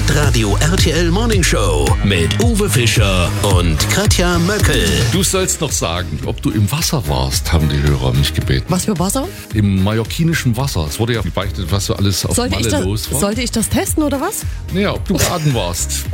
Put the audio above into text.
Hitradio RTL Morning Show mit Uwe Fischer und Katja Möckel. Du sollst noch sagen, ob du im Wasser warst, haben die Hörer mich gebeten. Was für Wasser? Im mallorquinischen Wasser. Es wurde ja gebeichtet, was so alles auf Malle los war. Sollte ich das testen oder was? Naja, ob du baden warst.